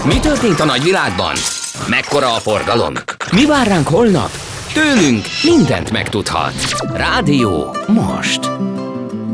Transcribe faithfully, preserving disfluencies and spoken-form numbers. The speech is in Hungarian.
Mi történt a nagyvilágban? Mekkora a forgalom? Mi vár ránk holnap? Tőlünk mindent megtudhat. Rádió most.